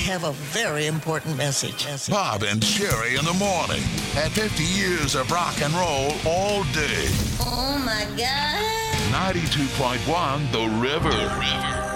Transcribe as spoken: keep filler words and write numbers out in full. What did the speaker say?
have a very important message. Bob and Sherry in the morning at fifty years of rock and roll all day. Oh, my God. ninety-two point one The River. The River.